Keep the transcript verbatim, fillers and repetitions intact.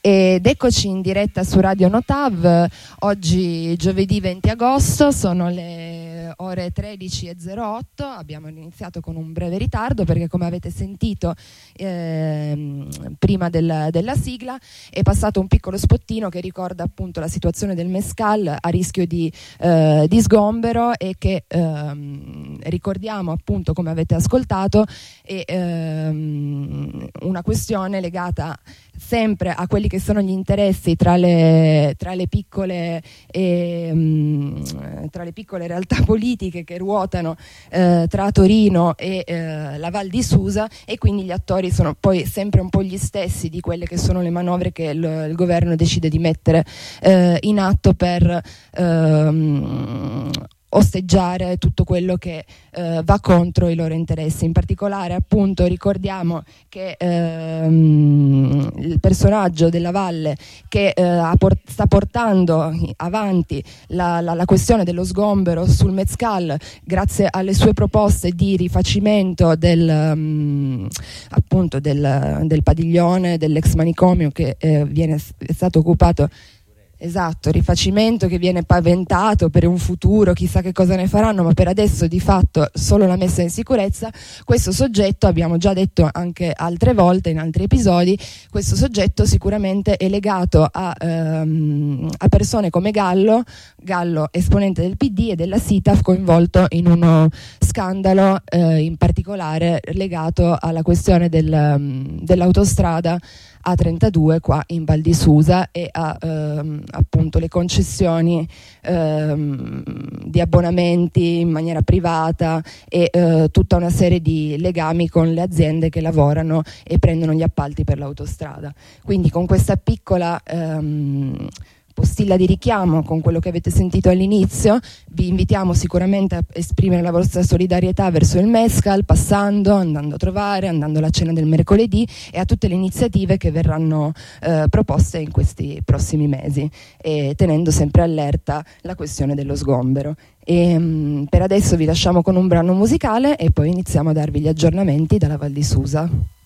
Ed eccoci in diretta su Radio Notav, oggi giovedì venti agosto, sono le ore tredici e zero otto, abbiamo iniziato con un breve ritardo perché, come avete sentito eh, prima del, della sigla, è passato un piccolo spottino che ricorda appunto la situazione del Mescal a rischio di, eh, di sgombero e che ehm, ricordiamo appunto, come avete ascoltato, è ehm, una questione legata sempre a quelli che sono gli interessi tra le, tra le piccole e, um, tra le piccole realtà politiche che ruotano eh, tra Torino e eh, la Val di Susa, e quindi gli attori sono poi sempre un po' gli stessi di quelle che sono le manovre che il, il governo decide di mettere eh, in atto per ehm, osteggiare tutto quello che eh, va contro i loro interessi. In particolare, appunto, ricordiamo che ehm, il personaggio della Valle che eh, port- sta portando avanti la, la, la questione dello sgombero sul Mezcal, grazie alle sue proposte di rifacimento del, um, appunto del, del padiglione dell'ex manicomio che eh, viene, è stato occupato. Esatto, rifacimento che viene paventato per un futuro, chissà che cosa ne faranno, ma per adesso di fatto solo la messa in sicurezza. Questo soggetto, abbiamo già detto anche altre volte in altri episodi, questo soggetto sicuramente è legato a, ehm, a persone come Gallo, Gallo esponente del P D e della SITAF, coinvolto in uno scandalo eh, in particolare legato alla questione del, dell'autostrada A trentadue qua in Val di Susa e a ehm, appunto le concessioni ehm, di abbonamenti in maniera privata e eh, tutta una serie di legami con le aziende che lavorano e prendono gli appalti per l'autostrada. Quindi, con questa piccola ehm, postilla di richiamo, con quello che avete sentito all'inizio, vi invitiamo sicuramente a esprimere la vostra solidarietà verso il Mescal, passando, andando a trovare, andando alla cena del mercoledì e a tutte le iniziative che verranno eh, proposte in questi prossimi mesi, e tenendo sempre allerta la questione dello sgombero. E, mh, per adesso vi lasciamo con un brano musicale e poi iniziamo a darvi gli aggiornamenti dalla Val di Susa.